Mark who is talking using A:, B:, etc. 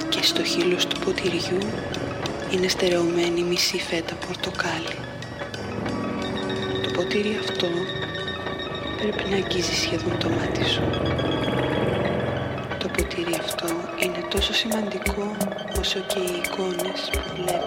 A: και στο χείλος του ποτηριού είναι στερεωμένη μισή φέτα πορτοκάλι. Το ποτήρι αυτό πρέπει να αγγίζει σχεδόν το μάτι σου. Το ποτήρι αυτό είναι τόσο σημαντικό όσο και οι εικόνες που βλέπεις.